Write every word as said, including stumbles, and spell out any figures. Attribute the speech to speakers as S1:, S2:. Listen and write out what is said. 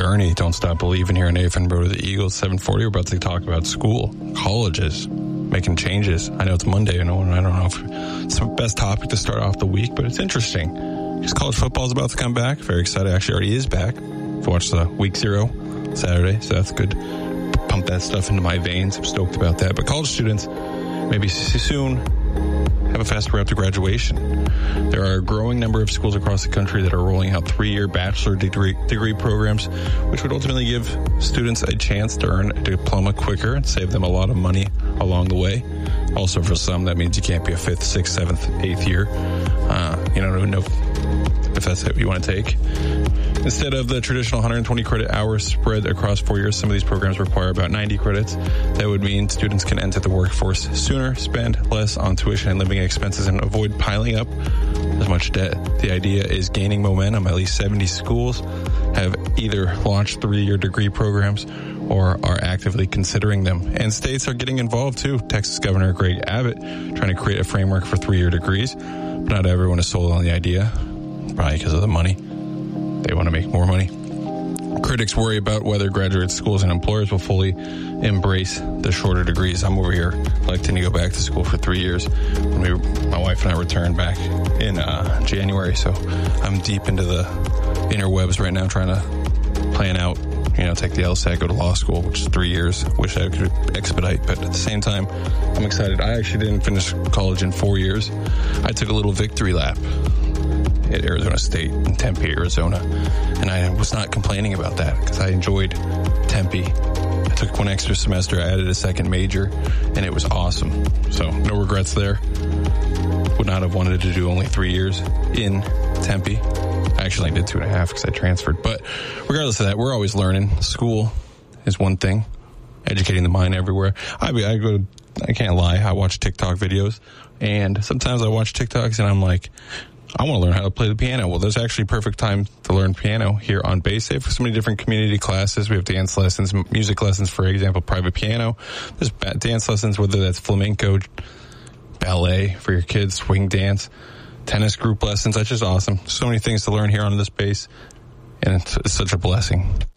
S1: Journey, Don't Stop Believing here in A F N Road to the Eagles, seven forty. We're about to talk about school, colleges, making changes. I know it's Monday, and I don't know if it's the best topic to start off the week, but it's interesting because college football is about to come back. Very excited. Actually, already is back. I've watched the week zero Saturday, so that's good. Pump that stuff into my veins. I'm stoked about that. But college students, maybe soon, have a fast route to graduation. There are a growing number of schools across the country that are rolling out three-year bachelor degree, degree programs, which would ultimately give students a chance to earn a diploma quicker and save them a lot of money along the way. Also, for some, that means you can't be a fifth, sixth, seventh, eighth year. Uh, you don't even know if that's what you want to take. Instead of the traditional one hundred twenty credit hours spread across four years, some of these programs require about ninety credits. That would mean students can enter the workforce sooner, spend less on tuition and living expenses, and avoid piling up as much debt. The idea is gaining momentum. At least seventy schools have either launched three-year degree programs or are actively considering them. And states are getting involved too. Texas Governor Greg Abbott trying to create a framework for three-year degrees. But not everyone is sold on the idea, probably because of the money. They want to make more money. Critics worry about whether graduate schools and employers will fully embrace the shorter degrees. I'm over here electing to go back to school for three years. When we, my wife and I returned back in uh, January, so I'm deep into the interwebs right now trying to plan out, you know, take the LSAT, go to law school, which is three years. Wish I could expedite, but at the same time, I'm excited. I actually didn't finish college in four years. I took a little victory lap at Arizona State in Tempe, Arizona. And I was not complaining about that because I enjoyed Tempe. I took one extra semester, I added a second major, and it was awesome. So no regrets there. Would not have wanted to do only three years in Tempe. I actually did two and a half because I transferred. But regardless of that, we're always learning. School is one thing. Educating the mind everywhere. I, I go, I can't lie, I watch TikTok videos, and sometimes I watch TikToks and I'm like, I want to learn how to play the piano. Well, there's actually a perfect time to learn piano here on BaySafe. For so many different community classes. We have dance lessons, music lessons, for example, private piano. There's dance lessons, whether that's flamenco, ballet for your kids, swing dance, tennis group lessons. That's just awesome. So many things to learn here on this base, and it's, it's such a blessing.